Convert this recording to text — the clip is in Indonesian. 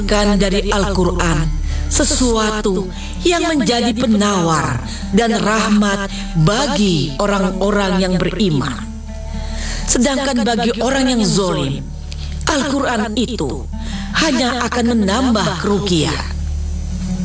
Kan dari Al-Quran sesuatu yang menjadi penawar dan rahmat bagi orang-orang yang beriman. Sedangkan bagi orang yang zalim, Al-Quran itu hanya akan menambah kerugian.